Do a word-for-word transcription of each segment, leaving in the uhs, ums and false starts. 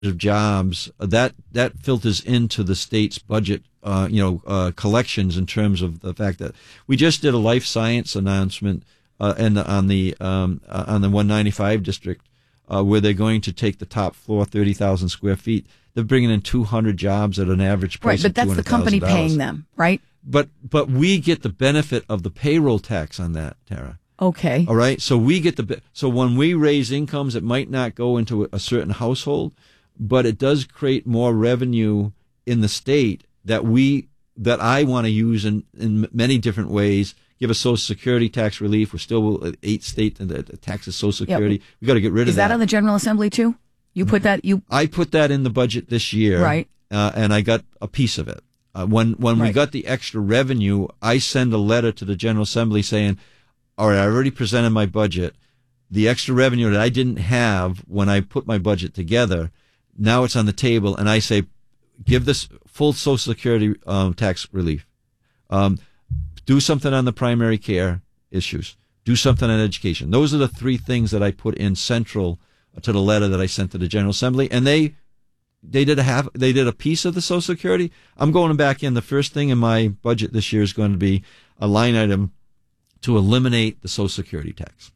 of jobs, that that filters into the state's budget, uh, you know, uh, collections in terms of the fact that we just did a life science announcement uh, and on the um, uh, on the one ninety-five district uh, where they're going to take the top floor, thirty thousand square feet. They're bringing in two hundred jobs at an average price right, but of that's the company paying them, right? But but we get the benefit of the payroll tax on that, Tara. Okay. All right. So we get the so when we raise incomes, it might not go into a certain household, but it does create more revenue in the state that we that I want to use in, in many different ways. Give us Social Security tax relief. We're still eight states that taxes Social Security. Yep. We got to get rid Is of that. Is that on the General Assembly too? You put that you. I put that in the budget this year, right? Uh, and I got a piece of it. Uh, when when right. we got the extra revenue, I send a letter to the General Assembly saying, all right, I already presented my budget. The extra revenue that I didn't have when I put my budget together, now it's on the table, and I say, give this full Social Security um, tax relief. Um, do something on the primary care issues. Do something on education. Those are the three things that I put in central to the letter that I sent to the General Assembly, and they they did a half, they did a piece of the Social Security. I'm going back in. The first thing in my budget this year is going to be a line item to eliminate the Social Security tax.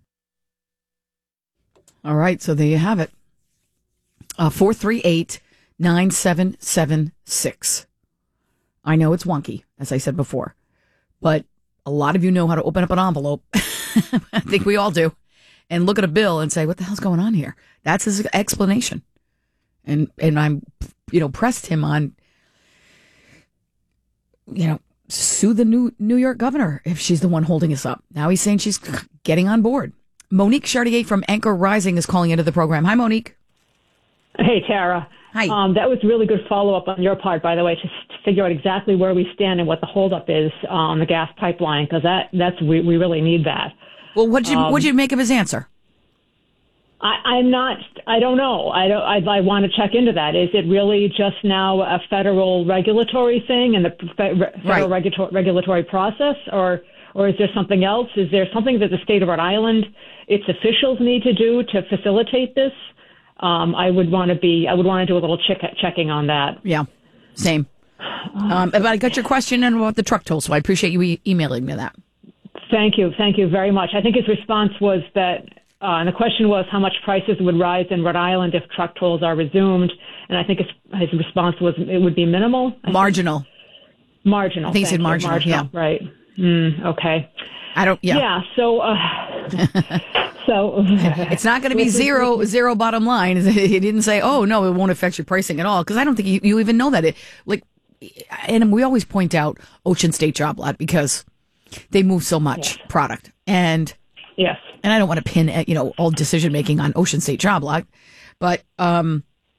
All right, so there you have it. Uh, four three eight, nine seven seven six. I know it's wonky, as I said before, but a lot of you know how to open up an envelope. I think we all do. And look at a bill and say, what the hell's going on here? That's his explanation. And and I'm, you know, pressed him on, you know, sue the new New York governor if she's the one holding us up. Now he's saying she's getting on board. Monique Chartier from Anchor Rising is calling into the program. Hi, Monique. Hey, Tara. Hi. Um, that was really good follow-up on your part, by the way, to, to figure out exactly where we stand and what the holdup is on the gas pipeline, because that, that's we, we really need that. Well, what'd you, um, what'd you make of his answer? I, I'm not, I don't know. I don't, I, I want to check into that. Is it really just now a federal regulatory thing and the federal right. regulator, regulatory process, or, or is there something else? Is there something that the state of Rhode Island, its officials need to do to facilitate this? Um, I would want to be, I would want to do a little check, checking on that. Yeah, same. Um, but I got your question in about the truck toll, so I appreciate you e- emailing me that. Thank you. Thank you very much. I think his response was that, uh, and the question was how much prices would rise in Rhode Island if truck tolls are resumed. And I think his, his response was it would be minimal. I marginal. Think. Marginal. I think he said marginal, marginal. Yeah. Right. Mm, okay. I don't, yeah. Yeah. So, uh, so it's not going to be zero, zero bottom line. He didn't say, oh, no, it won't affect your pricing at all. Because I don't think you, you even know that. It, like, and we always point out Ocean State Job Lot because they move so much yes. product. And yes. And I don't want to pin, you know, all decision making on Ocean State Job Lot. But, um,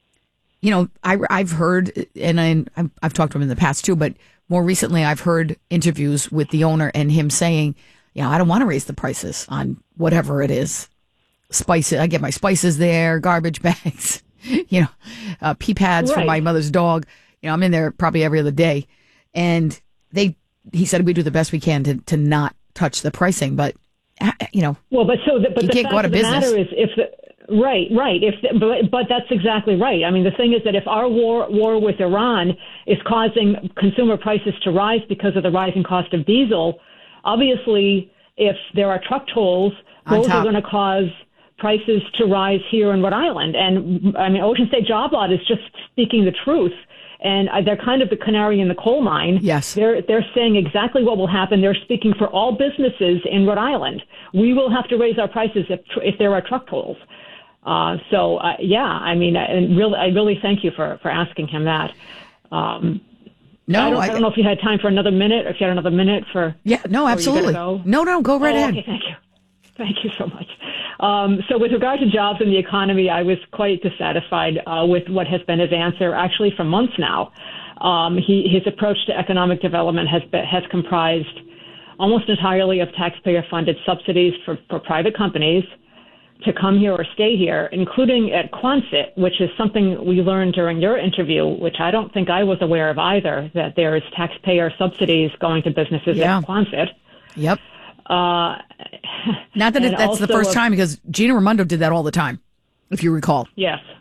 you know, I, I've heard, and I, I've, I've talked to him in the past too, but more recently I've heard interviews with the owner and him saying, you know, I don't want to raise the prices on whatever it is. Spices, I get my spices there, garbage bags, you know, uh, pee pads right. for my mother's dog. You know, I'm in there probably every other day. And they, he said we do the best we can to, to not touch the pricing, but, you know, well, but so the, but you the can't fact go out of of the business. matter is if the, right, right. If the, but, but that's exactly right. I mean, the thing is that if our war war with Iran is causing consumer prices to rise because of the rising cost of diesel, obviously, if there are truck tolls, On those top. are going to cause prices to rise here in Rhode Island. And I mean, Ocean State Job Lot is just speaking the truth. And they're kind of the canary in the coal mine. Yes. They're, they're saying exactly what will happen. They're speaking for all businesses in Rhode Island. We will have to raise our prices if, if there are truck tolls. Uh, so, uh, yeah, I mean, and really, I really thank you for, for asking him that. Um, no, I don't, I, I don't know if you had time for another minute, or if you had another minute for. Yeah, no, absolutely. Go. No, no, go right oh, ahead. Okay, thank you. Thank you so much. Um, so with regard to jobs and the economy, I was quite dissatisfied uh, with what has been his answer, actually, for months now. Um, he, his approach to economic development has been, has comprised almost entirely of taxpayer-funded subsidies for, for private companies to come here or stay here, including at Quonset, which is something we learned during your interview, which I don't think I was aware of either, that there is taxpayer subsidies going to businesses yeah. at Quonset. Yep. Uh, Not that it, that's the first a, time, because Gina Raimondo did that all the time, if you recall. Yes.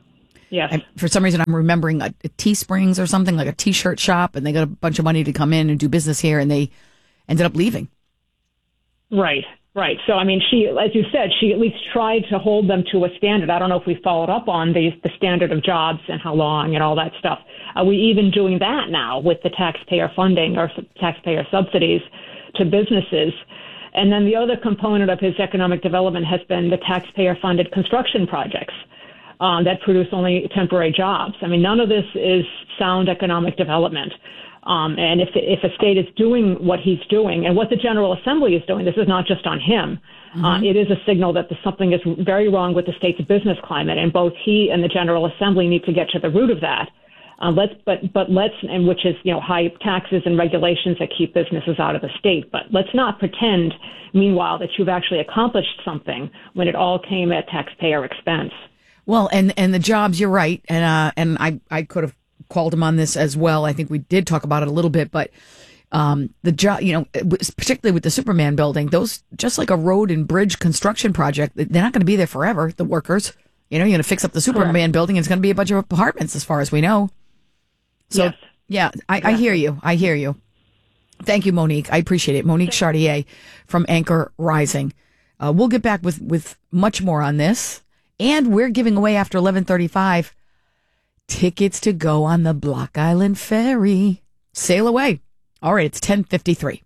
Yes. And for some reason, I'm remembering a, a Teesprings or something, like a T-shirt shop, and they got a bunch of money to come in and do business here, and they ended up leaving. Right, right. So, I mean, she, as you said, she at least tried to hold them to a standard. I don't know if we followed up on the, the standard of jobs and how long and all that stuff. Are we even doing that now with the taxpayer funding or taxpayer subsidies to businesses? And then the other component of his economic development has been the taxpayer-funded construction projects um, that produce only temporary jobs. I mean, none of this is sound economic development. Um, and if if a state is doing what he's doing and what the General Assembly is doing, this is not just on him. Mm-hmm. Uh, it is a signal that the, something is very wrong with the state's business climate, and both he and the General Assembly need to get to the root of that. Uh, let's, but but let's, and which is you know high taxes and regulations that keep businesses out of the state. But let's not pretend, meanwhile, that you've actually accomplished something when it all came at taxpayer expense. Well, and and the jobs, you're right, and uh, and I I could have called him on this as well. I think we did talk about it a little bit, but um, the job, you know, particularly with the Superman building, those just like a road and bridge construction project, they're not going to be there forever. The workers, you know, you're going to fix up the Superman Correct. building, and it's going to be a bunch of apartments, as far as we know. So, yes. yeah, I, I hear you. I hear you. Thank you, Monique. I appreciate it. Monique Chartier from Anchor Rising. Uh, we'll get back with, with much more on this. And we're giving away after eleven thirty-five tickets to go on the Block Island Ferry. Sail away. All right, it's ten fifty-three.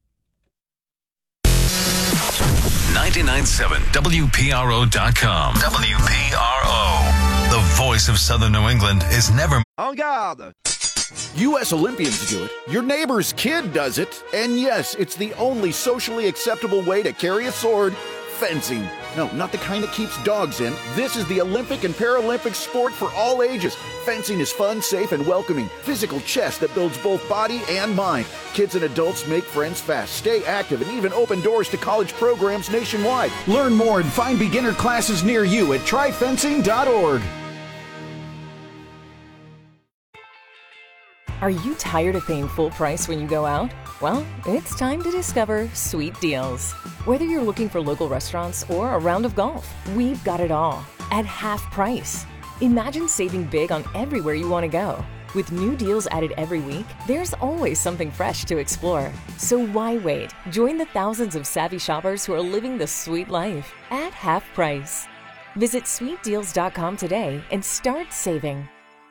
ninety-nine point seven W P R O dot com. W P R O. The voice of Southern New England is never... En garde! U S Olympians do it, your neighbor's kid does it, and yes, it's the only socially acceptable way to carry a sword, fencing. No, not the kind that keeps dogs in. This is the Olympic and Paralympic sport for all ages. Fencing is fun, safe, and welcoming. Physical chess that builds both body and mind. Kids and adults make friends fast, stay active, and even open doors to college programs nationwide. Learn more and find beginner classes near you at try fencing dot org. Are you tired of paying full price when you go out? Well, it's time to discover Sweet Deals. Whether you're looking for local restaurants or a round of golf, we've got it all at half price. Imagine saving big on everywhere you want to go. With new deals added every week, there's always something fresh to explore. So why wait? Join the thousands of savvy shoppers who are living the sweet life at half price. Visit sweet deals dot com today and start saving.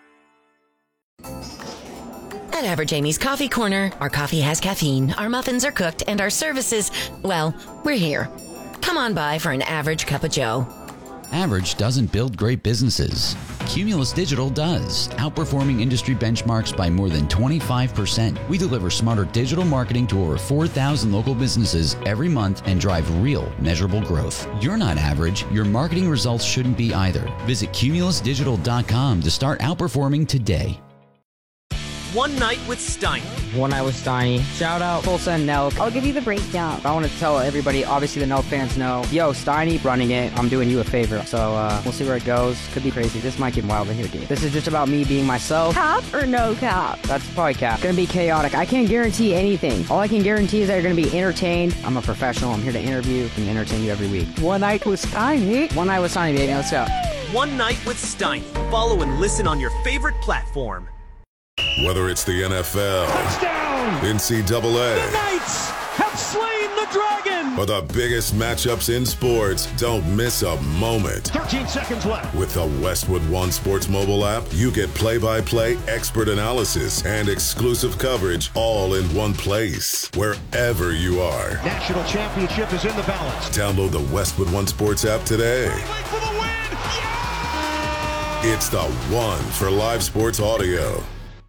At Average Amy's Coffee Corner, our coffee has caffeine, our muffins are cooked, and our services, well, we're here. Come on by for an average cup of joe. Average doesn't build great businesses. Cumulus Digital does, outperforming industry benchmarks by more than twenty-five percent. We deliver smarter digital marketing to over four thousand local businesses every month and drive real, measurable growth. You're not average. Your marketing results shouldn't be either. Visit cumulus digital dot com to start outperforming today. One Night with Steiny. One Night with Steiny. Shout out Tulsa and Nelk. I'll give you the breakdown. I want to tell everybody, obviously the Nelk fans know, yo, Steiny running it, I'm doing you a favor. So uh, we'll see where it goes. Could be crazy. This might get wild in here, dude. This is just about me being myself. Cap or no cap? That's probably cap. Gonna be chaotic. I can't guarantee anything. All I can guarantee is that you're gonna be entertained. I'm a professional. I'm here to interview and entertain you every week. One Night with Steiny. One Night with Steiny, baby. Let's go. One Night with Steiny. Follow and listen on your favorite platform. Whether it's the N F L, touchdown, N C double A, the Knights have slain the dragon, or the biggest matchups in sports, don't miss a moment. thirteen seconds left. With the Westwood One Sports mobile app, you get play-by-play expert analysis and exclusive coverage all in one place, wherever you are. National championship is in the balance. Download the Westwood One Sports app today. For the win. Yeah! It's the one for live sports audio.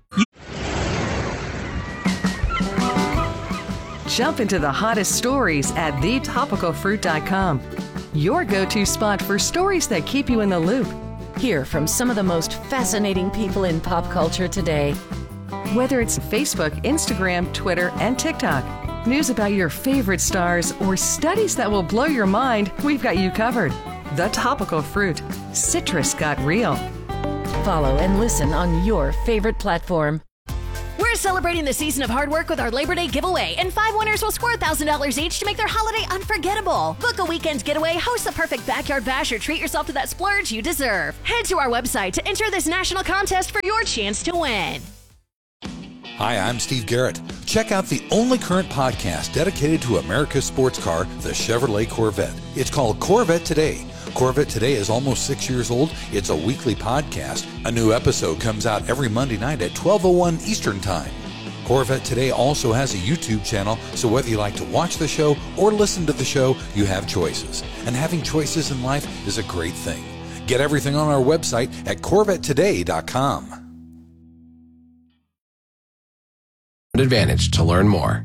Jump into the hottest stories at the topical fruit dot com. Your go-to spot for stories that keep you in the loop. Hear from some of the most fascinating people in pop culture today. Whether it's Facebook, Instagram, Twitter, and TikTok, news about your favorite stars, or studies that will blow your mind, we've got you covered. The Topical Fruit. Citrus got real. Follow and listen on your favorite platform. We're celebrating the season of hard work with our Labor Day giveaway, and five winners will score one thousand dollars each to make their holiday unforgettable. Book a weekend getaway, host the perfect backyard bash, or treat yourself to that splurge you deserve. Head to our website to enter this national contest for your chance to win. Hi, I'm Steve Garrett. Check out the only current podcast dedicated to America's sports car, the Chevrolet Corvette. It's called Corvette Today. Corvette Today is almost six years old. It's a weekly podcast. A new episode comes out every Monday night at twelve oh one Eastern Time. Corvette Today also has a YouTube channel, so whether you like to watch the show or listen to the show, you have choices. And having choices in life is a great thing. Get everything on our website at corvette today dot com. Advantage to learn more.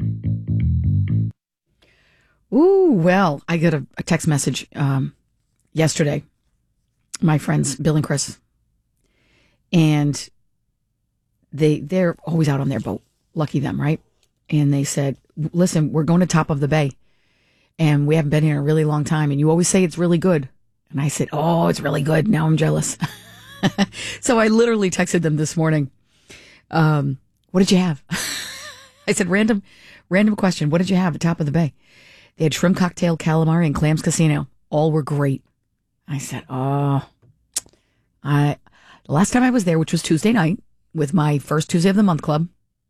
Ooh, well, I got a, a text message um, yesterday. My friends, Bill and Chris, and they, they're always out on their boat. Lucky them, right? And they said, listen, we're going to Top of the Bay, and we haven't been here in a really long time, and you always say it's really good. And I said, oh, it's really good. Now I'm jealous. So I literally texted them this morning. Um, what did you have? I said, random, random question. What did you have at Top of the Bay? They had shrimp cocktail, calamari, and clams casino. All were great. I said, oh, I, the last time I was there, which was Tuesday night with my first Tuesday of the month club,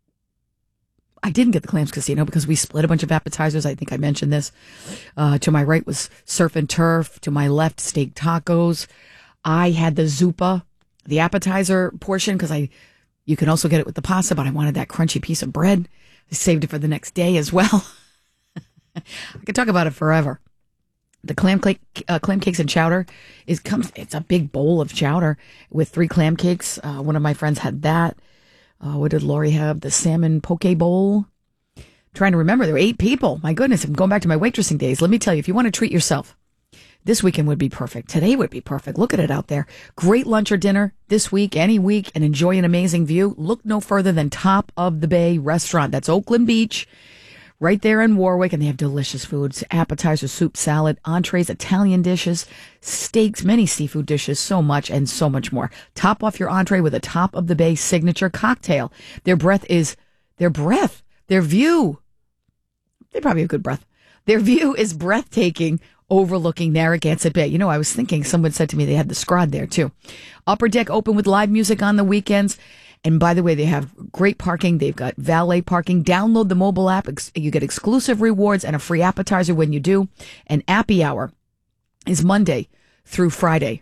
I didn't get the clams casino because we split a bunch of appetizers. I think I mentioned this. Uh, to my right was surf and turf. To my left, steak tacos. I had the zuppa, the appetizer portion, because I, you can also get it with the pasta, but I wanted that crunchy piece of bread. I saved it for the next day as well. I could talk about it forever. The clam cake, uh, clam cakes and chowder is comes. It's a big bowl of chowder with three clam cakes. Uh, one of my friends had that. Uh, what did Lori have? The salmon poke bowl. I'm trying to remember, there were eight people. My goodness, I'm going back to my waitressing days. Let me tell you, if you want to treat yourself, this weekend would be perfect. Today would be perfect. Look at it out there. Great lunch or dinner this week, any week, and enjoy an amazing view. Look no further than Top of the Bay Restaurant. That's Oakland Beach, right there in Warwick, and they have delicious foods, appetizers, soup, salad, entrees, Italian dishes, steaks, many seafood dishes, so much and so much more. Top off your entree with a Top of the Bay signature cocktail. Their breath is, their breath, their view, they probably have good breath. Their view is breathtaking, overlooking Narragansett Bay. You know, I was thinking, someone said to me they had the Scrod there too. Upper deck open with live music on the weekends. And by the way, they have great parking. They've got valet parking. Download the mobile app. You get exclusive rewards and a free appetizer when you do. And Appy Hour is Monday through Friday.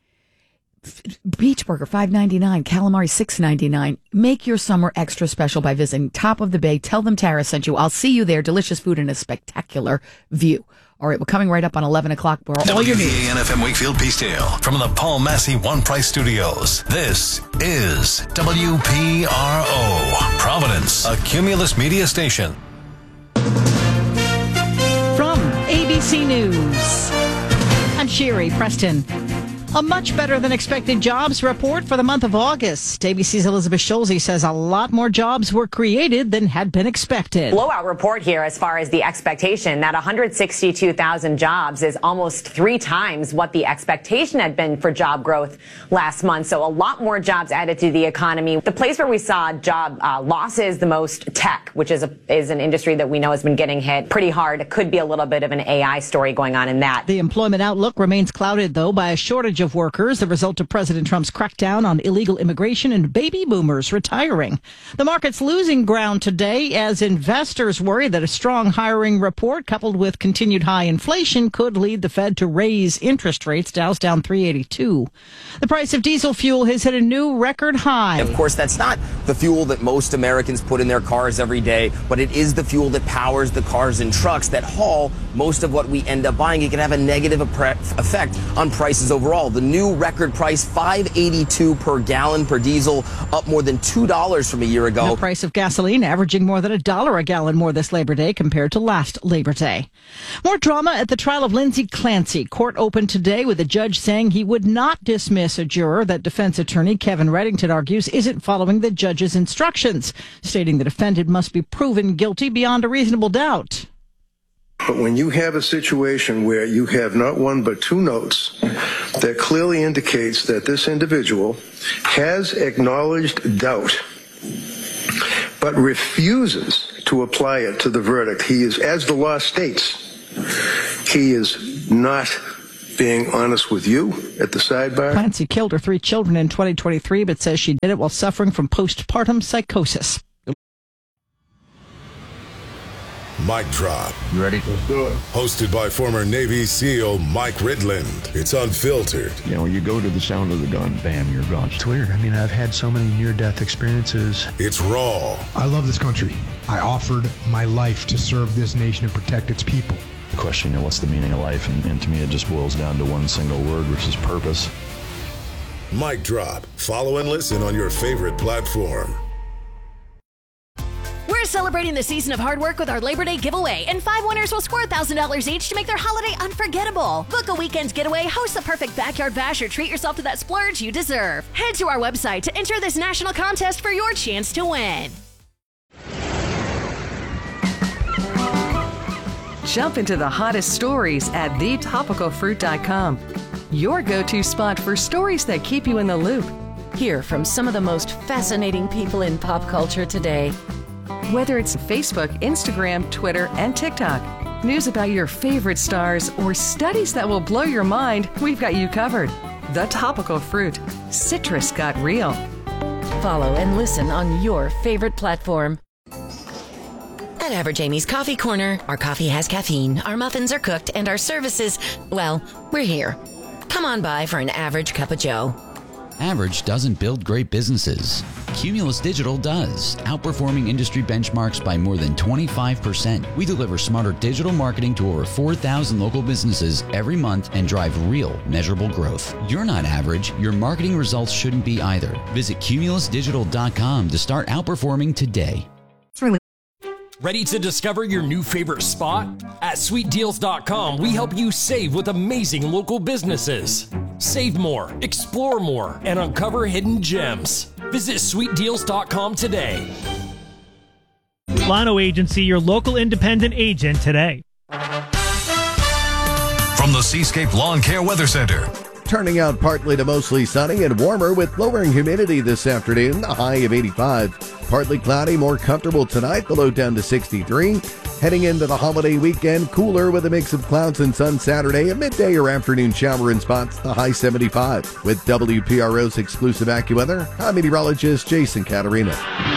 Beach burger five ninety-nine, calamari six ninety-nine. Make your summer extra special by visiting Top of the Bay. Tell them Tara sent you. I'll see you there. Delicious food and a spectacular view. All right, we're coming right up on eleven o'clock. We're all your news. W P A N F M Wakefield Peacedale from the Paul Massey One Price Studios. This is W P R O, Providence, a Cumulus media station. From A B C News, I'm Sherry Preston. A much better than expected jobs report for the month of August. A B C's Elizabeth Schulze says a lot more jobs were created than had been expected. Blowout report here as far as the expectation that one hundred sixty-two thousand jobs is almost three times what the expectation had been for job growth last month. So a lot more jobs added to the economy. The place where we saw job uh, losses the most, tech, which is a, is an industry that we know has been getting hit pretty hard. It could be a little bit of an A I story going on in that. The employment outlook remains clouded, though, by a shortage of workers, the result of President Trump's crackdown on illegal immigration and baby boomers retiring. The market's losing ground today as investors worry that a strong hiring report coupled with continued high inflation could lead the Fed to raise interest rates. Dow's down three eighty-two. The price of diesel fuel has hit a new record high. Of course, that's not the fuel that most Americans put in their cars every day, but it is the fuel that powers the cars and trucks that haul most of what we end up buying. It can have a negative effect on prices overall. The new record price, five eighty-two per gallon per diesel, up more than two dollars from a year ago. The price of gasoline averaging more than a dollar a gallon more this Labor Day compared to last Labor Day. More drama at the trial of Lindsay Clancy. Court opened today with a judge saying he would not dismiss a juror that defense attorney Kevin Reddington argues isn't following the judge's instructions, stating the defendant must be proven guilty beyond a reasonable doubt. But when you have a situation where you have not one but two notes that clearly indicates that this individual has acknowledged doubt but refuses to apply it to the verdict. He is, as the law states, he is not being honest with you at the sidebar. Clancy killed her three children in twenty twenty-three, but says she did it while suffering from postpartum psychosis. Mic Drop. You ready? Let's do it. Hosted by former Navy SEAL Mike Ridland. It's unfiltered. You know, you go to the sound of the gun, bam, you're gone. It's weird. I mean, I've had so many near-death experiences. It's raw. I love this country. I offered my life to serve this nation and protect its people. The question, you know, what's the meaning of life? And, and to me, it just boils down to one single word, which is purpose. Mic Drop. Follow and listen on your favorite platform. We're celebrating the season of hard work with our Labor Day giveaway, and five winners will score one thousand dollars each to make their holiday unforgettable. Book a weekend getaway, host the perfect backyard bash, or treat yourself to that splurge you deserve. Head to our website to enter this national contest for your chance to win. Jump into the hottest stories at the topical fruit dot com. Your go-to spot for stories that keep you in the loop. Hear from some of the most fascinating people in pop culture today. Whether it's Facebook, Instagram, Twitter, and TikTok, news about your favorite stars, or studies that will blow your mind, we've got you covered. The Topical Fruit. Citrus got real. Follow and listen on your favorite platform. At Average Amy's Coffee Corner, our coffee has caffeine, our muffins are cooked, and our services, well, we're here. Come on by for an average cup of joe. Average doesn't build great businesses. Cumulus Digital does, outperforming industry benchmarks by more than twenty-five percent. We deliver smarter digital marketing to over four thousand local businesses every month and drive real, measurable growth. You're not average. Your marketing results shouldn't be either. Visit cumulus digital dot com to start outperforming today. Ready to discover your new favorite spot? At sweet deals dot com, we help you save with amazing local businesses. Save more, explore more, and uncover hidden gems. Visit sweet deals dot com today. Lano Agency, your local independent agent today. From the Seascape Lawn Care Weather Center. Turning out partly to mostly sunny and warmer with lowering humidity this afternoon, a high of eighty-five. Partly cloudy, more comfortable tonight, the low down to sixty-three. Heading into the holiday weekend, cooler with a mix of clouds and sun Saturday, a midday or afternoon shower in spots, the high seventy-five. With W P R O's exclusive AccuWeather, I'm meteorologist Jason Caterina.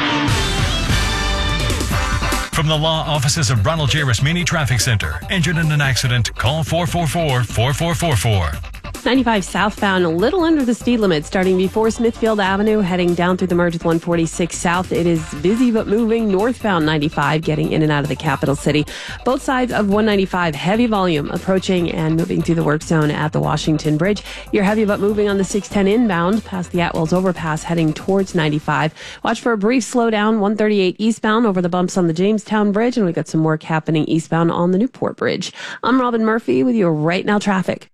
From the law offices of Ronald J. Rasmini Traffic Center. Injured in an accident? Call four four four, four four four four. ninety-five southbound, a little under the speed limit, starting before Smithfield Avenue, heading down through the merge with one forty-six south. It is busy but moving. Northbound ninety-five, getting in and out of the capital city. Both sides of one ninety-five, heavy volume approaching and moving through the work zone at the Washington Bridge. You're heavy but moving on the six ten inbound, past the Atwells overpass, heading towards ninety-five. Watch for a brief slowdown, one thirty-eight eastbound over the bumps on the Jamestown Bridge, and we've got some work happening eastbound on the Newport Bridge. I'm Robin Murphy with your Right Now traffic.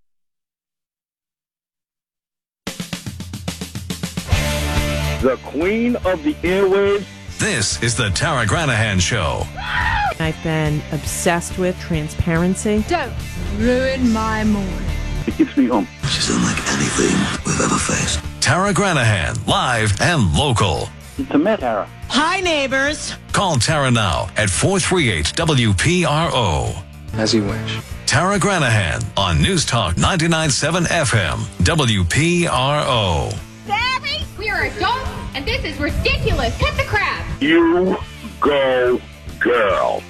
The queen of the airwaves. This is the Tara Granahan Show. I've been obsessed with transparency. Don't ruin my morning. It keeps me home. She's unlike anything we've ever faced. Tara Granahan, live and local. It's a met, Tara. Hi, neighbors. Call Tara now at four three eight W P R O. As you wish. Tara Granahan on News Talk ninety-nine point seven F M, W P R O. Barry, we are adults, and this is ridiculous. Cut the crap. You go, girl.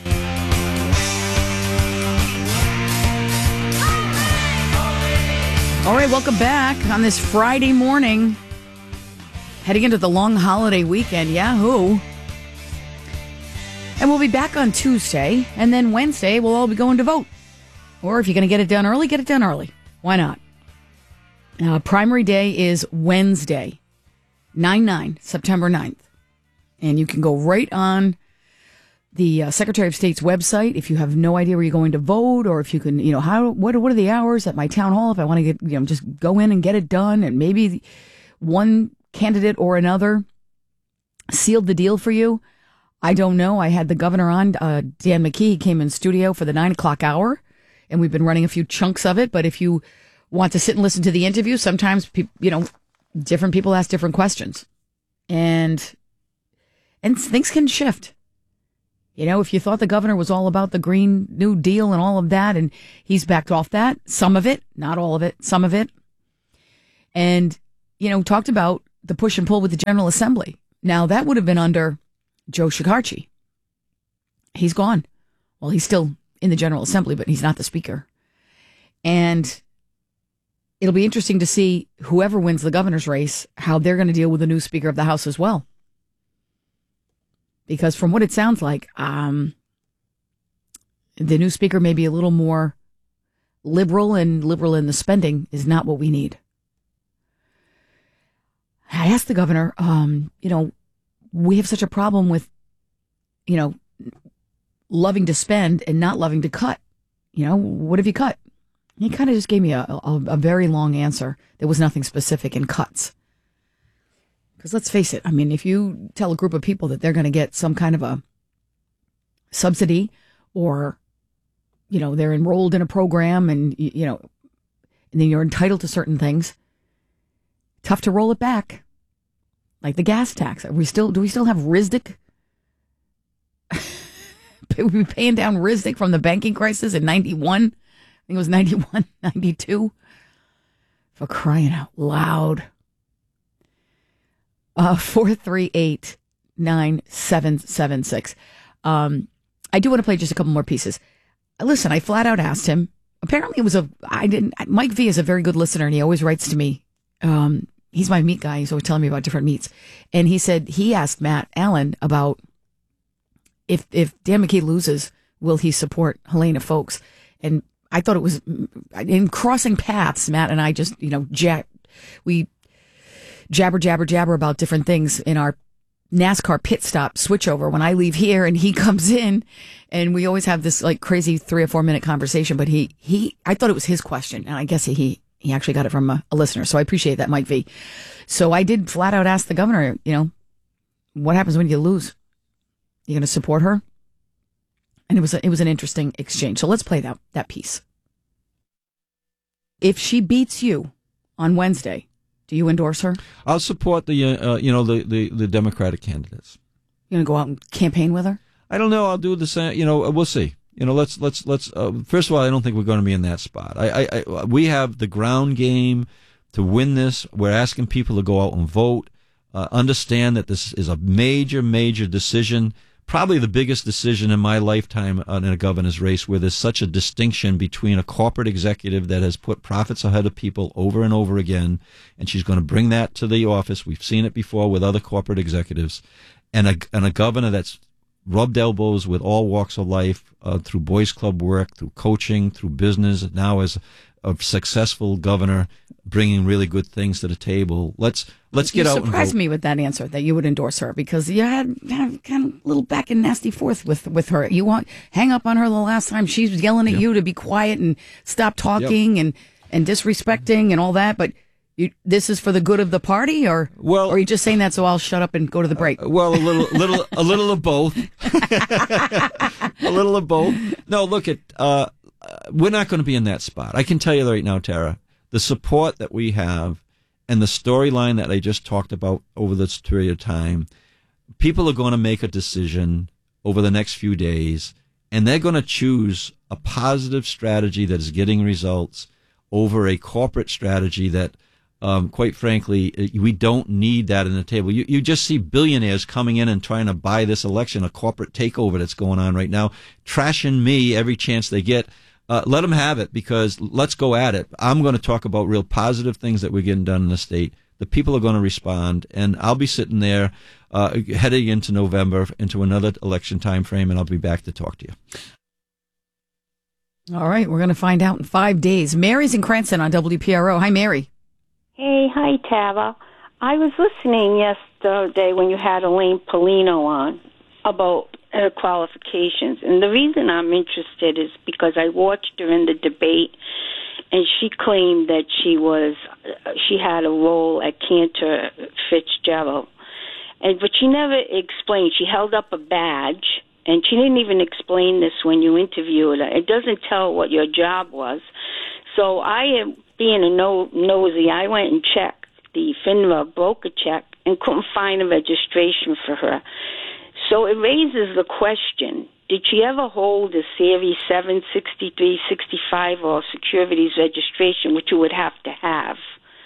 All right, welcome back on this Friday morning. Heading into the long holiday weekend, yahoo. And we'll be back on Tuesday, and then Wednesday we'll all be going to vote. Or if you're going to get it done early, get it done early. Why not? Uh, primary day is Wednesday, nine nine, September ninth. And you can go right on the uh, Secretary of State's website if you have no idea where you're going to vote, or if you can, you know, how what, what are the hours at my town hall if I want to get, you know, just go in and get it done, and maybe one candidate or another sealed the deal for you. I don't know. I had the governor on, uh, Dan McKee. He came in studio for the nine o'clock hour, and we've been running a few chunks of it. But if you want to sit and listen to the interview, sometimes, pe- you know, different people ask different questions. And And things can shift. You know, if you thought the governor was all about the Green New Deal and all of that, and he's backed off that, some of it, not all of it, some of it. And, you know, talked about the push and pull with the General Assembly. Now, that would have been under Joe Shekarchi. He's gone. Well, he's still in the General Assembly, but he's not the Speaker. And it'll be interesting to see whoever wins the governor's race, how they're going to deal with the new Speaker of the House as well. Because from what it sounds like, um, the new Speaker may be a little more liberal, and liberal in the spending is not what we need. I asked the governor, um, you know, we have such a problem with, you know, loving to spend and not loving to cut. You know, what have you cut? He kind of just gave me a, a, a very long answer. There was nothing specific in cuts. Because let's face it, I mean, if you tell a group of people that they're going to get some kind of a subsidy, or, you know, they're enrolled in a program and, you know, and then you're entitled to certain things, tough to roll it back. Like the gas tax. Are we still, do we still have R I S D C? We'd be paying down R I S D C from the banking crisis in ninety-one. I think it was ninety-one, ninety-two. For crying out loud. Uh, four three eight, nine seven seven six. Um, I do want to play just a couple more pieces. Listen, I flat out asked him. Apparently it was a, I didn't, Mike V is a very good listener, and he always writes to me. Um, he's my meat guy. He's always telling me about different meats. And he said, he asked Matt Allen about if, if Dan McKee loses, will he support Helena Foulkes? And I thought it was, in crossing paths, Matt and I just, you know, jab, we jabber, jabber, jabber about different things in our NASCAR pit stop switchover when I leave here and he comes in, and we always have this like crazy three or four minute conversation. But he, he, I thought it was his question, and I guess he, he actually got it from a, a listener. So I appreciate that, Mike V. So I did flat out ask the governor, you know, what happens when you lose? You going to support her? And it was a, it was an interesting exchange. So let's play that that piece. If she beats you on Wednesday, do you endorse her? I'll support the uh, you know the, the, the Democratic candidates. You gonna go out and campaign with her? I don't know. I'll do the same. You know, we'll see. You know, let's let's let's. Uh, first of all, I don't think we're going to be in that spot. I, I, I we have the ground game to win this. We're asking people to go out and vote. Uh, understand that this is a major, major decision. Probably the biggest decision in my lifetime in a governor's race, where there's such a distinction between a corporate executive that has put profits ahead of people over and over again, and she's going to bring that to the office. We've seen it before with other corporate executives, and a, and a governor that's rubbed elbows with all walks of life, uh, through Boys Club work, through coaching, through business, now as a successful governor, bringing really good things to the table. Let's let's get you out and vote. You surprised me with that answer, that you would endorse her, because you had, had kind of a little back and nasty forth with, with her. You want hang up on her the last time. She was yelling at yep. you to be quiet and stop talking yep. and, and disrespecting and all that. But you, this is for the good of the party, or well, or are you just saying that so I'll shut up and go to the break? Uh, well, a little, little, a little of both. A little of both. No, look at. Uh, we're not going to be in that spot. I can tell you right now, Tara, the support that we have and the storyline that I just talked about over this period of time, people are going to make a decision over the next few days, and they're going to choose a positive strategy that is getting results over a corporate strategy that, um, quite frankly, we don't need that in the table. You, you just see billionaires coming in and trying to buy this election, a corporate takeover that's going on right now, trashing me every chance they get. Uh, let them have it, because let's go at it. I'm going to talk about real positive things that we're getting done in the state. The people are going to respond, and I'll be sitting there uh, heading into November, into another election time frame, and I'll be back to talk to you. All right, we're going to find out in five days. Mary's in Cranston on W P R O. Hi, Mary. Hey, hi, Tava. I was listening yesterday when you had Elaine Polino on about her qualifications. And the reason I'm interested is because I watched her in the debate, and she claimed that she was, she had a role at Cantor Fitzgerald. And, but she never explained. She held up a badge, and she didn't even explain this when you interviewed her. It doesn't tell what your job was. So I am being a no, nosy. I went and checked the FINRA broker check and couldn't find a registration for her. So it raises the question, did she ever hold a Series seven sixty-three sixty-five or securities registration, which you would have to have?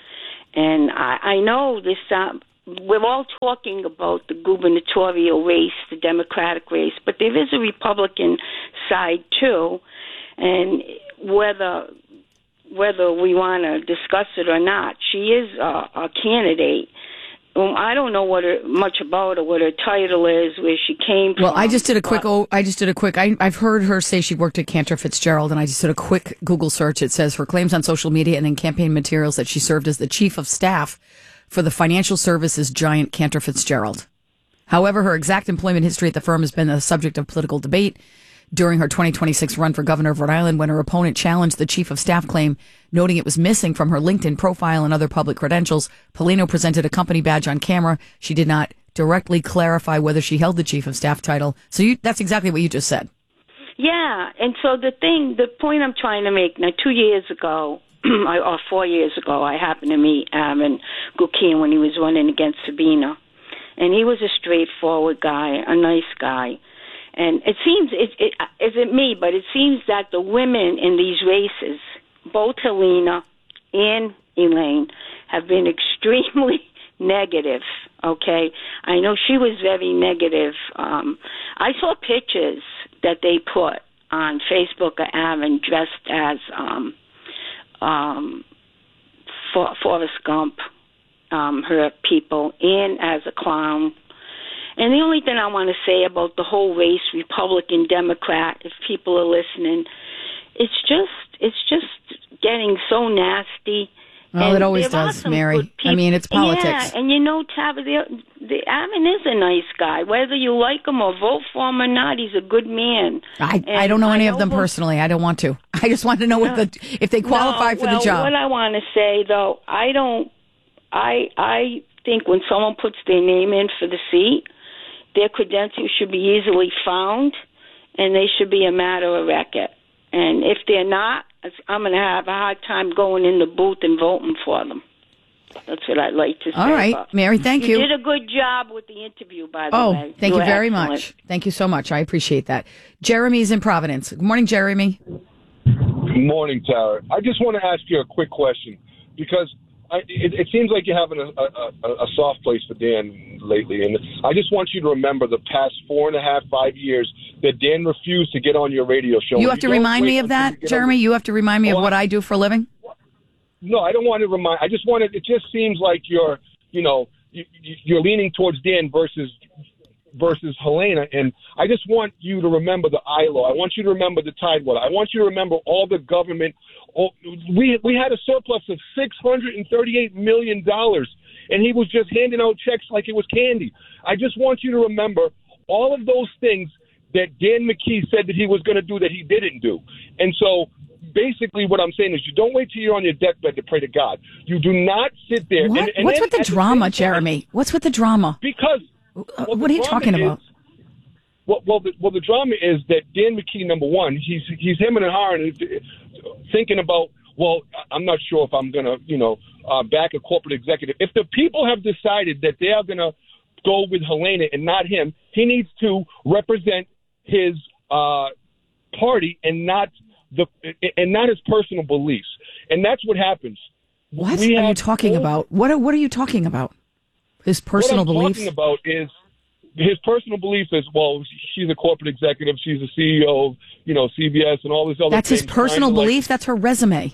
And I, I know this, uh, we're all talking about the gubernatorial race, the Democratic race, but there is a Republican side too, and whether whether we want to discuss it or not, she is a, a candidate. Um, I don't know what her, much about her, what her title is, where she came from. Well, I just did a quick. Oh, I just did a quick. I, I've heard her say she worked at Cantor Fitzgerald, and I just did a quick Google search. It says her claims on social media and in campaign materials that she served as the chief of staff for the financial services giant Cantor Fitzgerald. However, her exact employment history at the firm has been the subject of political debate during her twenty twenty-six run for governor of Rhode Island, when her opponent challenged the chief of staff claim, noting it was missing from her LinkedIn profile and other public credentials. Polino presented a company badge on camera. She did not directly clarify whether she held the chief of staff title. So you, that's exactly what you just said. Yeah, and so the thing, the point I'm trying to make, now two years ago, or four years ago, I happened to meet Aaron Gukian when he was running against Sabina. And he was a straightforward guy, a nice guy. And it seems, it, it, isn't me, but it seems that the women in these races, both Helena and Elaine, have been extremely negative, okay? I know she was very negative. Um, I saw pictures that they put on Facebook of Aaron dressed as um, um, For, Forrest Gump, um, her people, and as a clown. And the only thing I want to say about the whole race, Republican, Democrat, if people are listening, it's just it's just getting so nasty. Well, and it always does, Mary. I mean, it's politics. Yeah, and you know, Tava, the, the Ammon is a nice guy. Whether you like him or vote for him or not, he's a good man. I, I don't know any of them personally. I don't want to. I just want to know what the if they qualify no, for well, the job. What I want to say, though, I don't. I I think when someone puts their name in for the seat, their credentials should be easily found, and they should be a matter of record. And if they're not, I'm going to have a hard time going in the booth and voting for them. That's what I'd like to say. All right, about. Mary, thank you. You did a good job with the interview, by the oh, way. thank you you very excellent. much. Thank you so much. I appreciate that. Jeremy's in Providence. Good morning, Jeremy. Good morning, Tara. I just want to ask you a quick question, because I, it, it seems like you're having a, a, a soft place for Dan lately, and I just want you to remember the past four and a half, five years that Dan refused to get on your radio show. You have to remind me of that, Jeremy? You have to remind me of what I do for a living? No, I don't want to remind. I just want to. It just seems like you're, you know, you, you're leaning towards Dan versus versus Helena, and I just want you to remember the I L O. I want you to remember the Tidewater. I want you to remember all the government. All, we we had a surplus of six hundred and thirty-eight million dollars, and he was just handing out checks like it was candy. I just want you to remember all of those things that Dan McKee said that he was going to do that he didn't do, and so. Basically, what I'm saying is you don't wait till you're on your deathbed to pray to God. You do not sit there. What? And, and What's then with the drama, the Jeremy? Time, What's with the drama? Because well, what are you talking is, about? Well, well the, well, the drama is that Dan McKee, number one, he's he's him and hawing, thinking about. Well, I'm not sure if I'm going to, you know, uh, back a corporate executive. If the people have decided that they are going to go with Helena and not him, he needs to represent his uh, party and not. The and not his personal beliefs, and that's what happens. What we are you talking old, about? What are, what are you talking about? His personal what I'm beliefs. Talking about is his personal belief is well, she's a corporate executive, she's a C E O of you know C B S and all this other. That's things, his personal belief. Like, that's her resume.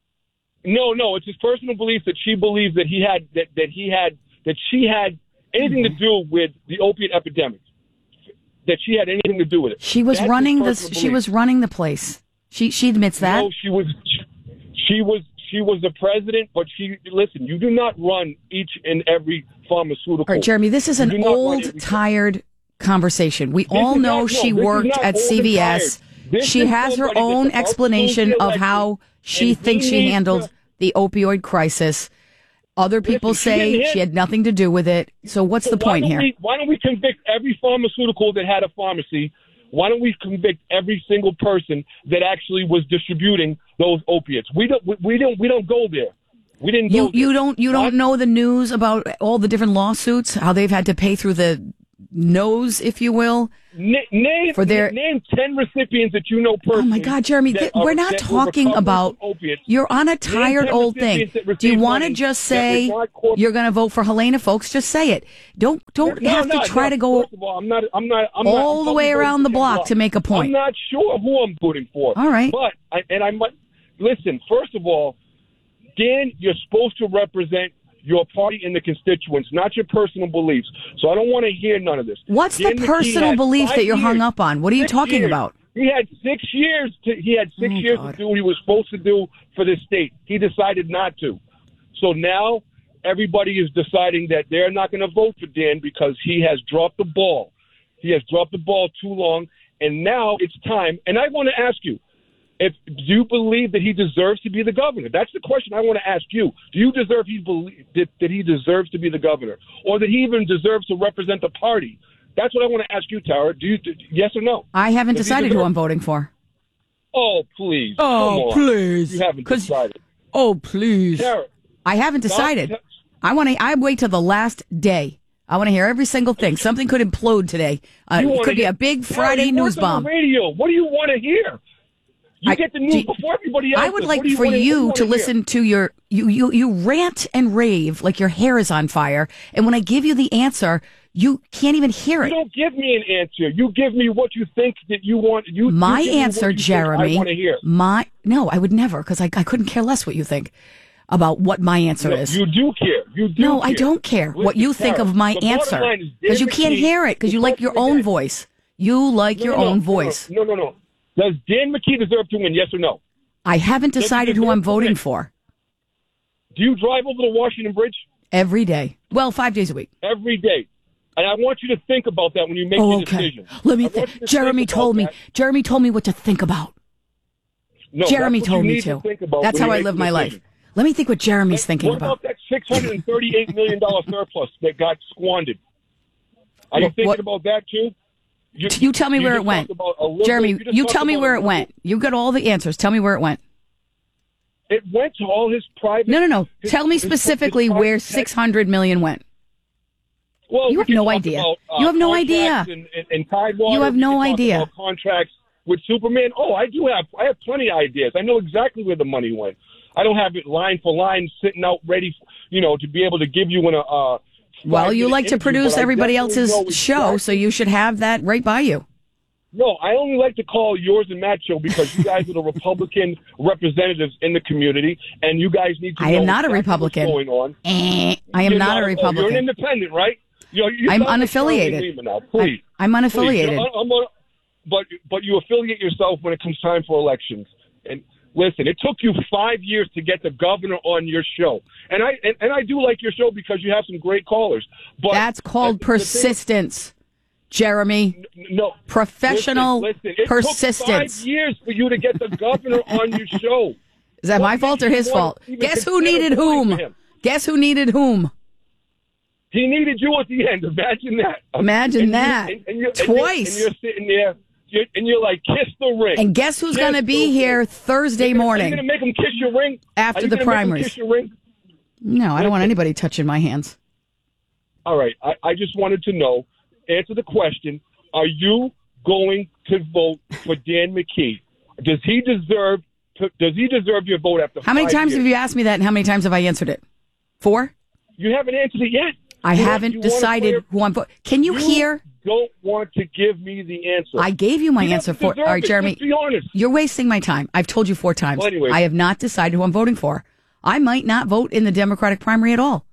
No, no, it's his personal belief that she believes that he had that, that he had that she had anything mm-hmm. to do with the opiate epidemic. That she had anything to do with it. She was that's running the. She was running the place. She she admits that. No, she was she was she was the president, but she listen. You do not run each and every pharmaceutical. All right, Jeremy, this is an old, tired conversation. We this all know not, she no, worked at C V S. She has her own explanation of how she thinks she handled to, the opioid crisis. Other people listen, say she, she had nothing to do with it. So what's so the point here? We, why don't we convict every pharmaceutical that had a pharmacy? Why don't we convict every single person that actually was distributing those opiates? We don't. We, we don't. We don't go there. We didn't. You go you there. don't you don't know the news about all the different lawsuits, how they've had to pay through the nose, if you will. Na- name for their name ten recipients that you know personally. Oh my God, Jeremy, th- are, we're not talking about. You're on a tired old thing. Do you want to just say corp- you're going to vote for Helena, folks? Just say it. Don't don't no, have no, to try no. to go First of all, I'm not. I'm not. I'm all not, the way around the block block. to make a point. I'm not sure who I'm voting for. All right, but I, and I might listen. First of all, Dan, you're supposed to represent your party and the constituents, not your personal beliefs. So I don't want to hear none of this. What's Dan the McKee personal belief that you're years, hung up on? What are you talking years. about? He had six years. To, he had six oh, years God. to do what he was supposed to do for the state. He decided not to. So now everybody is deciding that they're not going to vote for Dan because he has dropped the ball. He has dropped the ball too long, and now it's time. And I want to ask you, if do you believe that he deserves to be the governor? That's the question I want to ask you. Do you deserve he believe that, that he deserves to be the governor, or that he even deserves to represent the party? That's what I want to ask you, Tara. Do you yes or no? I haven't Does decided who I'm voting for. Oh please! Oh Come on. please! You haven't decided. Oh please! Tara, I haven't decided. Stop. I want to. I wait till the last day. I want to hear every single thing. Something could implode today. Uh, it could be hear, a big Tara, Friday you news work on bomb. the radio. What do you want to hear? You I, get the news do, before everybody else. I would does. like you for wanna, you, you you to hear? listen to your you, you you rant and rave like your hair is on fire, and when I give you the answer, you can't even hear it. You don't give me an answer. You give me what you think that you want. You my you give me answer, what you Jeremy. think I want to hear. My no, I would never because I I couldn't care less what you think about what my answer No, is. You do care. You do. No, care. I don't care Listen, what you think Tara, of my the bottom answer line is because you Dan can't McKee, hear it because you the like your president- own voice. You like No, your no, own no, voice. No, no, no. Does Dan McKee deserve to win? Yes or no? I haven't decided who I'm voting for. Do you drive over the Washington Bridge? Every day. Well, five days a week. Every day. And I want you to think about that when you make Oh, your okay. decision. Let me I want think. you to Jeremy think about told me. that. Jeremy told me what to think about. No, Jeremy that's what told you me need to. think about That's when how you I make live the my life. decision. Let me think what Jeremy's thinking What about. about that six hundred thirty-eight million dollars surplus that got squandered? Are you What- thinking what- about that too? You, You tell me you where just it went. talked about a little- Jeremy, just you talked tell me about where a it little- went. You got all the answers. Tell me where it went. It went to all his private. No, no, no. his- Tell me his- his specifically private where jet- six hundred million went. Well, You we have can no talk idea. about, uh, You have no contracts idea. And, and, and Tidewater. You have We no can talk idea. about contracts with Superman. Oh, I do have. I have plenty of ideas. I know exactly where the money went. I don't have it line for line sitting out ready, you know, to be able to give you in a. Uh, Well, you five-minute like to interview, produce but I everybody definitely else's know show, exactly- so you should have that right by you. No, I only like to call yours and Matt's show because you guys are the Republican representatives in the community, and you guys need to I know am not a exactly Republican. what's going on. Eh, I am You're not a oh, Republican. You're an independent, right? You're, you I'm sound like unaffiliated. Charlie Lehman now. Please. I, I'm unaffiliated. Please. I'm, I'm, but but you affiliate yourself when it comes time for elections. And listen, it took you five years to get the governor on your show, and I and, and I do like your show because you have some great callers. But That's called uh, the thing- persistence, Jeremy. No, Professional listen, listen. It persistence. took five years for you to get the governor on your show. Is that What my makes fault or you his wanna fault? even Guess who consider needed voting whom? for him? Guess who needed whom? He needed you at the end. Imagine that. Imagine And you- that. and- and you're- and Twice. you're, and you're sitting there, you're, and you're like, kiss the ring. And guess who's Kiss going to be the here ring. Thursday You're gonna- Are morning you going to make him kiss your ring? after Are you the gonna make him primaries? Kiss your ring? No, I don't want Listen. anybody touching my hands. All right. I, I just wanted to know, answer the question, are you going to vote for Dan McKee? Does he deserve to, does he deserve your vote after How many five times years? have you asked me that, and how many times have I answered it? Four? You haven't answered it yet. I You want- haven't you want to decided clear- who I'm voting. Can you, You hear? don't want to give me the answer. I gave you my You answer don't for. deserve All right, it. Jeremy. Just be honest. You're wasting my time. I've told you four times. Well, anyway. I have not decided who I'm voting for. I might not vote in the Democratic primary at all.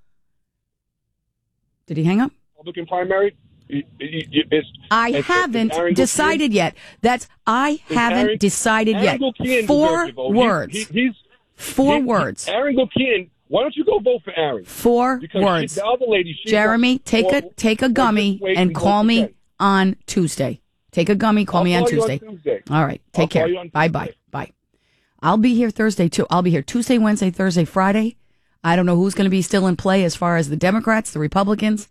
Did he hang up? Republican primary. It- it- it- it's- I it's- haven't it's Aaron decided Gulkian. yet. That's I It's haven't Aaron- decided Aaron yet. Gulkian Four deserves your vote. He- words. he- he's Four he- words. Aaron Gulkian. Why don't you go vote for Aaron? Four Because words. She, the other lady, she Jeremy, got- take a or- take a or gummy just wait and vote call me again. on Tuesday. Take a gummy, call I'll me on call you on Tuesday. Tuesday. All right, take I'll call care. you on Bye Tuesday. bye bye. I'll be here Thursday too. I'll be here Tuesday, Wednesday, Thursday, Friday. I don't know who's going to be still in play as far as the Democrats, the Republicans.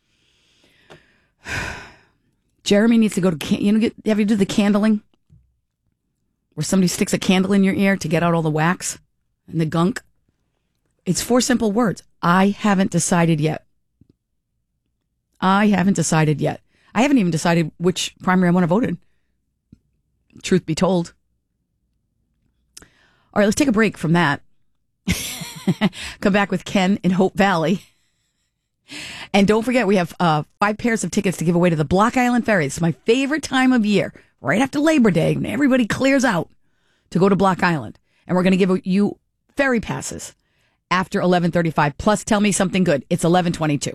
Jeremy needs to go to can- you know get, have you do the candling where somebody sticks a candle in your ear to get out all the wax and the gunk. It's four simple words. I haven't decided yet. I haven't decided yet. I haven't even decided which primary I want to vote in. Truth be told. All right, let's take a break from that. Come back with Ken in Hope Valley. And don't forget, we have uh, five pairs of tickets to give away to the Block Island Ferry. It's my favorite time of year, right after Labor Day, when everybody clears out to go to Block Island. And we're going to give you ferry passes after eleven thirty-five. Plus, tell me something good. It's eleven twenty-two.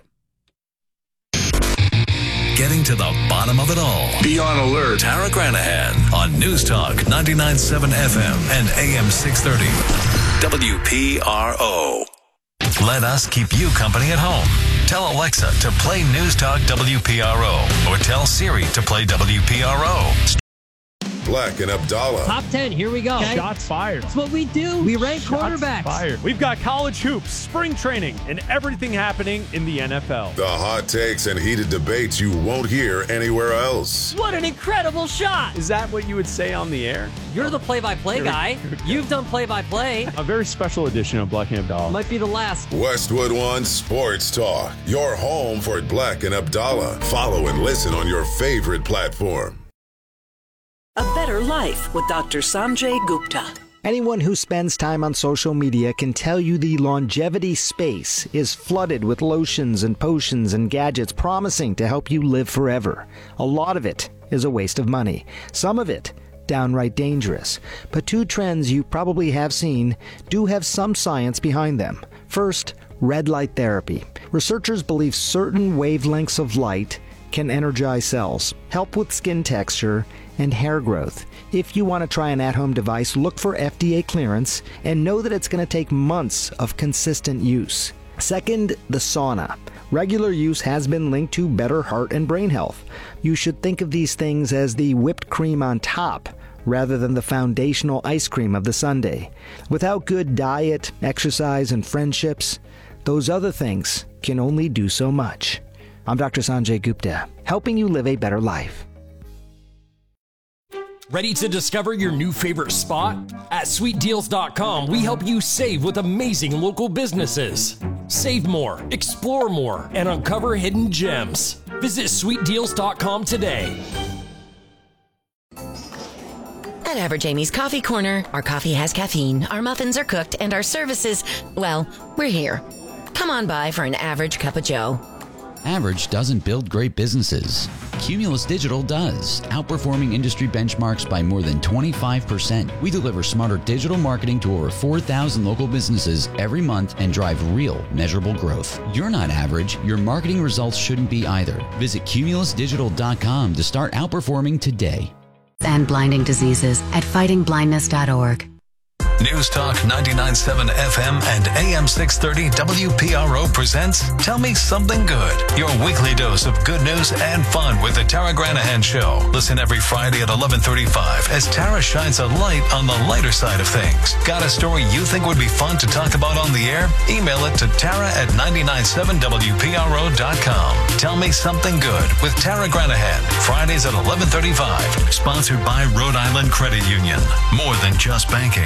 Getting to the bottom of it all. Be on alert. Tara Granahan on News Talk ninety-nine point seven F M and A M six thirty. W P R O. Let us keep you company at home. Tell Alexa to play News Talk W P R O or tell Siri to play W P R O. Black and Abdallah. Top ten, here we go. Okay? Shots fired. That's what we do. We rank Shots quarterbacks. Fired. We've got college hoops, spring training, and everything happening in the N F L. The hot takes and heated debates you won't hear anywhere else. What an incredible shot. Is that what you would say on the air? You're the play-by-play guy. You've done play-by-play. A very special edition of Black and Abdallah. Might be the last. Westwood One Sports Talk. Your home for Black and Abdallah. Follow and listen on your favorite platform. A Better Life with Doctor Sanjay Gupta. Anyone who spends time on social media can tell you the longevity space is flooded with lotions and potions and gadgets promising to help you live forever. A lot of it is a waste of money. Some of it downright dangerous. But two trends you probably have seen do have some science behind them. First, red light therapy. Researchers believe certain wavelengths of light can energize cells, help with skin texture, and hair growth. If you want to try an at-home device, look for F D A clearance and know that it's going to take months of consistent use. Second, the sauna. Regular use has been linked to better heart and brain health. You should think of these things as the whipped cream on top rather than the foundational ice cream of the sundae. Without good diet, exercise, and friendships, those other things can only do so much. I'm Doctor Sanjay Gupta, helping you live a better life. Ready to discover your new favorite spot? At sweet deals dot com, we help you save with amazing local businesses. Save more, explore more, and uncover hidden gems. Visit sweet deals dot com today. At Average Amy's Coffee Corner, our coffee has caffeine, our muffins are cooked, and our services, well, we're here. Come on by for an average cup of joe. Average doesn't build great businesses. Cumulus Digital does, outperforming industry benchmarks by more than twenty-five percent. We deliver smarter digital marketing to over four thousand local businesses every month and drive real, measurable growth. You're not average. Your marketing results shouldn't be either. Visit cumulus digital dot com to start outperforming today. And blinding diseases at fighting blindness dot org. News Talk ninety-nine point seven F M and A M six thirty W P R O presents Tell Me Something Good, your weekly dose of good news and fun with the Tara Granahan Show. Listen every Friday at eleven thirty-five as Tara shines a light on the lighter side of things. Got a story you think would be fun to talk about on the air? Email it to Tara at ninety-nine point seven W P R O dot com. Tell Me Something Good with Tara Granahan, Fridays at eleven thirty-five. Sponsored by Rhode Island Credit Union. More than just banking.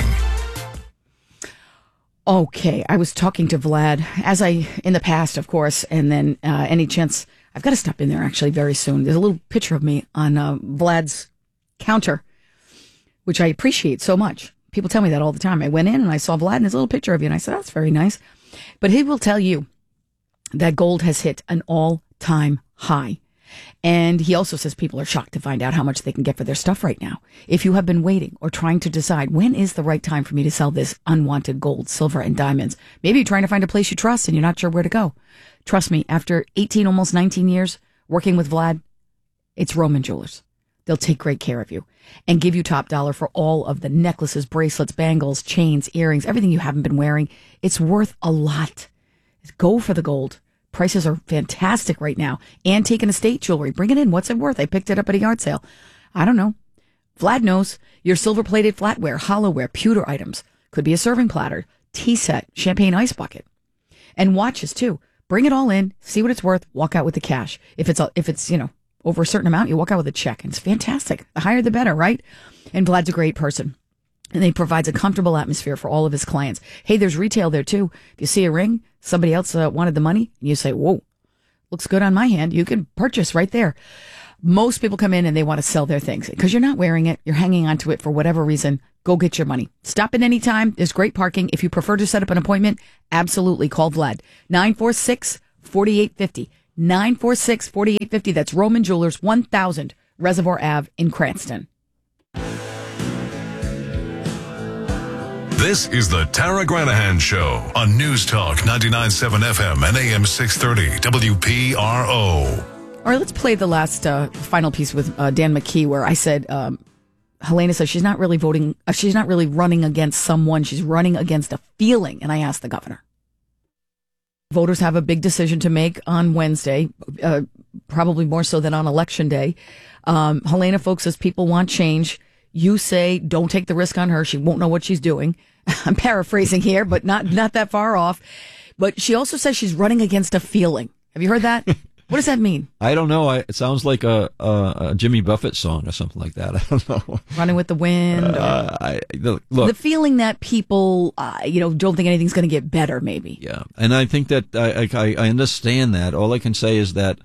Okay, I was talking to Vlad, as I, in the past, of course, and then uh, any chance, I've got to stop in there actually very soon. There's a little picture of me on uh, Vlad's counter, which I appreciate so much. People tell me that all the time. I went in and I saw Vlad and there's a little picture of you, and I said, that's very nice. But he will tell you that gold has hit an all-time high. And he also says people are shocked to find out how much they can get for their stuff right now. If you have been waiting or trying to decide when is the right time for me to sell this unwanted gold, silver, and diamonds, maybe you're trying to find a place you trust and you're not sure where to go. Trust me, after eighteen, almost nineteen years working with Vlad, it's Roman Jewelers. They'll take great care of you and give you top dollar for all of the necklaces, bracelets, bangles, chains, earrings, everything you haven't been wearing. It's worth a lot. Go for the gold. Prices are fantastic right now. Antique and estate jewelry. Bring it in. What's it worth? I picked it up at a yard sale. I don't know. Vlad knows. Your silver-plated flatware, hollowware, pewter items. Could be a serving platter, tea set, champagne ice bucket. And watches, too. Bring it all in. See what it's worth. Walk out with the cash. If it's, a, if it's you know, over a certain amount, you walk out with a check. And it's fantastic. The higher, the better, right? And Vlad's a great person. And he provides a comfortable atmosphere for all of his clients. Hey, there's retail there, too. If you see a ring, somebody else uh, wanted the money, and you say, whoa, looks good on my hand, you can purchase right there. Most people come in and they want to sell their things because you're not wearing it. You're hanging on to it for whatever reason. Go get your money. Stop at any time. There's great parking. If you prefer to set up an appointment, absolutely call Vlad. nine four six, four eight five zero. nine four six, four eight five zero. That's Roman Jewelers, one thousand Reservoir Avenue in Cranston. This is the Tara Granahan Show on News Talk ninety-nine point seven F M and A M six thirty W P R O. All right, let's play the last uh, final piece with uh, Dan McKee, where I said um, Helena says she's not really voting. Uh, she's not really running against someone. She's running against a feeling. And I asked the governor. Voters have a big decision to make on Wednesday, uh, probably more so than on Election Day. Um, Helena Foulkes says people want change. You say don't take the risk on her. She won't know what she's doing. I'm paraphrasing here, but not not that far off. But she also says she's running against a feeling. Have you heard that? What does that mean? I don't know. I, it sounds like a, a, a Jimmy Buffett song or something like that. I don't know. Running with the wind. Uh, I, look, look. The feeling that people, uh, you know, don't think anything's going to get better, maybe. Yeah, and I think that I, I, I understand that. All I can say is that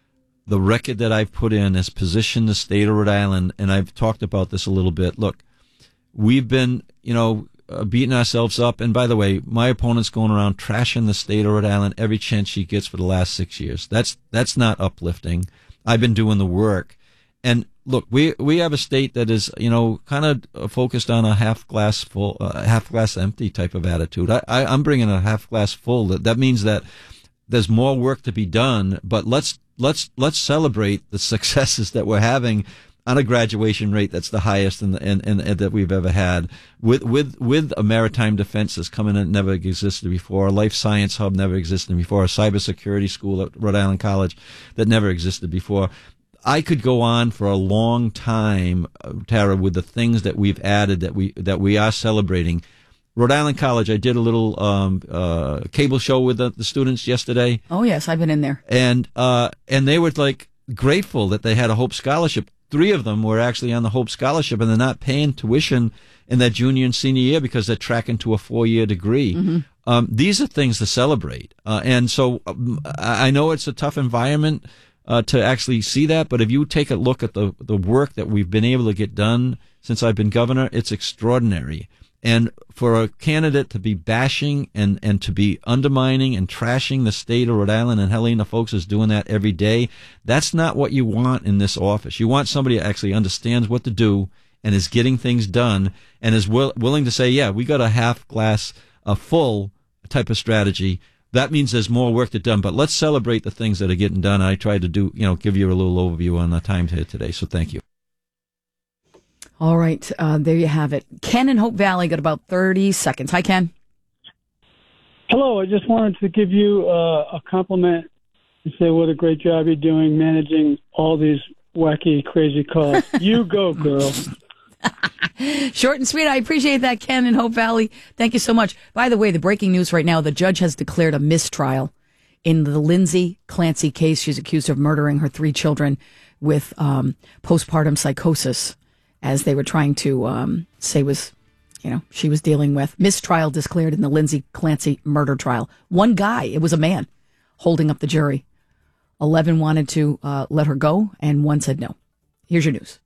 the record that I've put in has positioned the state of Rhode Island, and I've talked about this a little bit. Look, we've been, you know, uh, beating ourselves up. And by the way, my opponent's going around trashing the state of Rhode Island every chance she gets for the last six years. That's that's not uplifting. I've been doing the work. And look, we we have a state that is, you know, kind of focused on a half glass full, uh, half glass empty type of attitude. I, I, I'm bringing a half glass full. That, that means that there's more work to be done, but let's let's let's celebrate the successes that we're having on a graduation rate that's the highest in, the, in, in, in that we've ever had, with with with a maritime defense that's coming in that never existed before, a life science hub never existed before, a cybersecurity school at Rhode Island College that never existed before. I could go on for a long time, Tara, with the things that we've added that we that we are celebrating. Rhode Island College, I did a little um, uh, cable show with the, the students yesterday. Oh yes, I've been in there, and uh, and they were like grateful that they had a Hope Scholarship. Three of them were actually on the Hope Scholarship, and they're not paying tuition in their junior and senior year because they're tracking to a four-year degree. Mm-hmm. Um, these are things to celebrate, uh, and so um, I know it's a tough environment uh, to actually see that. But if you take a look at the the work that we've been able to get done since I've been governor, it's extraordinary. And for a candidate to be bashing and, and to be undermining and trashing the state of Rhode Island, and Helena Foulkes is doing that every day, that's not what you want in this office. You want somebody who actually understands what to do and is getting things done and is will, willing to say, yeah, we got a half glass, a full type of strategy. That means there's more work to done, but let's celebrate the things that are getting done. I tried to do, you know, give you a little overview on the time here today, so thank you. All right, uh, there you have it. Ken in Hope Valley got about thirty seconds. Hi, Ken. Hello, I just wanted to give you uh, a compliment and say what a great job you're doing managing all these wacky, crazy calls. You go, girl. Short and sweet. I appreciate that, Ken in Hope Valley. Thank you so much. By the way, the breaking news right now, the judge has declared a mistrial in the Lindsay Clancy case. She's accused of murdering her three children with um, postpartum psychosis, as they were trying to um, say was, you know, she was dealing with. Mistrial declared in the Lindsay Clancy murder trial. One guy, it was a man, holding up the jury. Eleven wanted to uh, let her go, and one said no. Here's your news.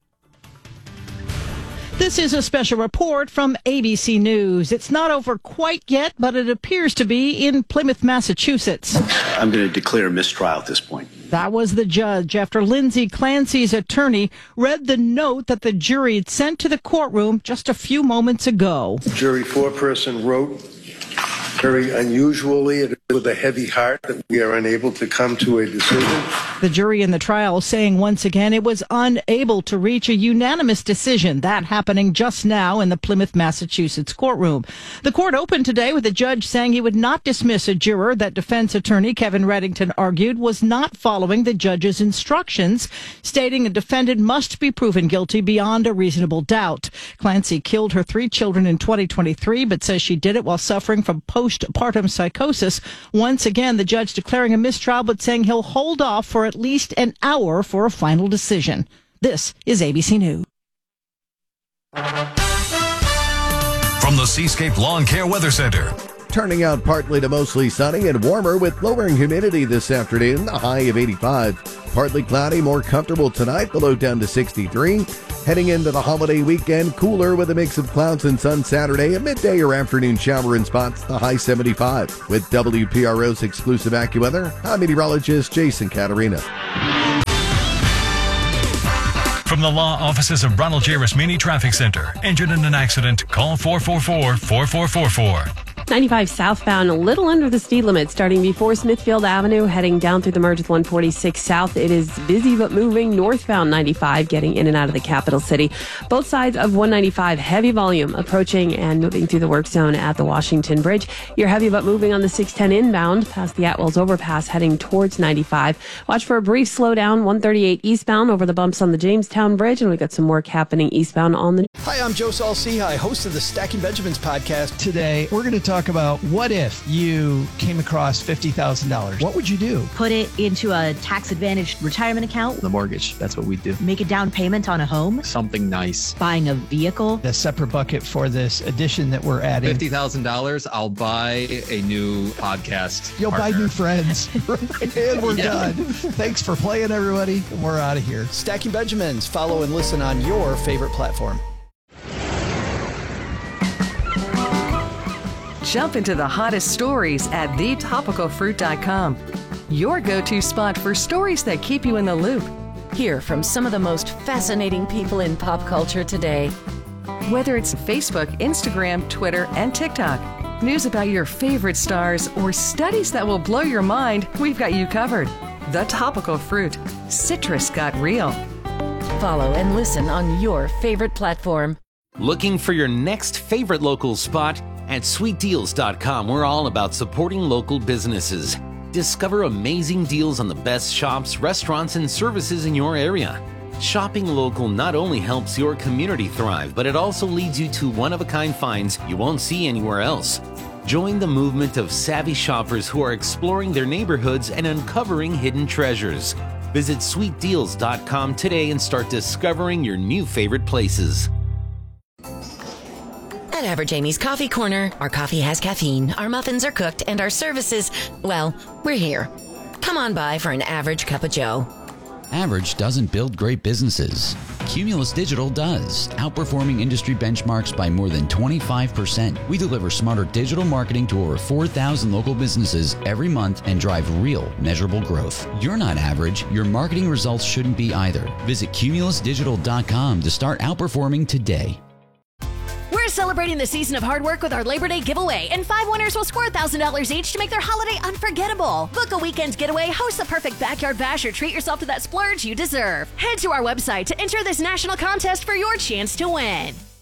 This is a special report from A B C News. It's not over quite yet, but it appears to be in Plymouth, Massachusetts. I'm going to declare a mistrial at this point. That was the judge after Lindsay Clancy's attorney read the note that the jury had sent to the courtroom just a few moments ago. Jury foreperson wrote, very unusually, with a heavy heart, that we are unable to come to a decision. The jury in the trial saying once again it was unable to reach a unanimous decision. That happening just now in the Plymouth, Massachusetts courtroom. The court opened today with the judge saying he would not dismiss a juror that defense attorney Kevin Reddington argued was not following the judge's instructions, stating a defendant must be proven guilty beyond a reasonable doubt. Clancy killed her three children in twenty twenty-three, but says she did it while suffering from postpartum psychosis. Once again, the judge declaring a mistrial, but saying he'll hold off for at least an hour for a final decision. This is A B C News. From the Seascape Lawn Care Weather Center, turning out partly to mostly sunny and warmer with lowering humidity this afternoon, a high of eighty-five. Partly cloudy, more comfortable tonight, the low down to sixty-three. Heading into the holiday weekend, cooler with a mix of clouds and sun Saturday, a midday or afternoon shower in spots, the high seventy-five. With W P R O's exclusive AccuWeather, I'm meteorologist Jason Caterina. From the law offices of Ronald J. Rasmini Traffic Center. Injured in an accident? Call four four four, four four four four. ninety-five southbound, a little under the speed limit, starting before Smithfield Avenue, heading down through the merge with one forty-six south. It is busy but moving northbound ninety-five, getting in and out of the capital city. Both sides of one ninety-five, heavy volume approaching and moving through the work zone at the Washington Bridge. You're heavy but moving on the six ten inbound, past the Atwells overpass, heading towards ninety-five. Watch for a brief slowdown, one thirty-eight eastbound over the bumps on the Jamestown Bridge, and we've got some work happening eastbound on the... Hi, I'm Joe Saul-Sehy, host of the Stacking Benjamins podcast. Today, we're going to talk about what if you came across fifty thousand dollars. What would you do? Put it into a tax-advantaged retirement account. The mortgage, that's what we do. Make a down payment on a home. Something nice. Buying a vehicle. A separate bucket for this addition that we're adding. fifty thousand dollars, I'll buy a new podcast You'll partner. buy new friends. And we're Yeah. done. Thanks for playing, everybody. We're out of here. Stacking Benjamins. Follow and listen on your favorite platform. Jump into the hottest stories at the topical fruit dot com. Your go-to spot for stories that keep you in the loop. Hear from some of the most fascinating people in pop culture today. Whether it's Facebook, Instagram, Twitter, and TikTok, news about your favorite stars, or studies that will blow your mind, we've got you covered. The Topical Fruit. Citrus got real. Follow and listen on your favorite platform. Looking for your next favorite local spot? At sweet deals dot com, we're all about supporting local businesses. Discover amazing deals on the best shops, restaurants, and services in your area. Shopping local not only helps your community thrive, but it also leads you to one-of-a-kind finds you won't see anywhere else. Join the movement of savvy shoppers who are exploring their neighborhoods and uncovering hidden treasures. Visit sweet deals dot com today and start discovering your new favorite places. At Average Amy's Coffee Corner, our coffee has caffeine, our muffins are cooked, and our services, well, we're here. Come on by for an average cup of joe. Average doesn't build great businesses. Cumulus Digital does, outperforming industry benchmarks by more than twenty-five percent. We deliver smarter digital marketing to over four thousand local businesses every month and drive real, measurable growth. You're not average. Your marketing results shouldn't be either. Visit cumulus digital dot com to start outperforming today. We're celebrating the season of hard work with our Labor Day giveaway, and five winners will score one thousand dollars each to make their holiday unforgettable. Book a weekend getaway, host the perfect backyard bash, or treat yourself to that splurge you deserve. Head to our website to enter this national contest for your chance to win.